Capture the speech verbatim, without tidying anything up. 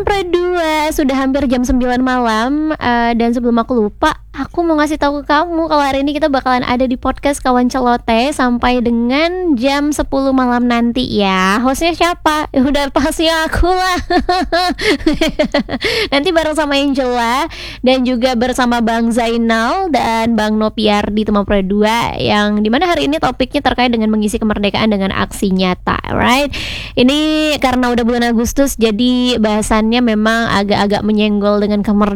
Pro dua, sudah hampir jam sembilan malam, uh, dan sebelum aku lupa, aku mau ngasih tahu ke kamu kalau hari ini kita bakalan ada di podcast Kawan Celoteh sampai dengan jam sepuluh malam nanti ya. Hostnya siapa? Ya udah pasti aku lah. Nanti bareng sama Angela dan juga bersama Bang Zainal dan Bang Nopiar di Tema Pro dua, yang dimana hari ini topiknya terkait dengan mengisi kemerdekaan dengan aksi nyata, right? Ini karena udah bulan Agustus, jadi bahasannya memang agak-agak menyenggol dengan kemerdekaan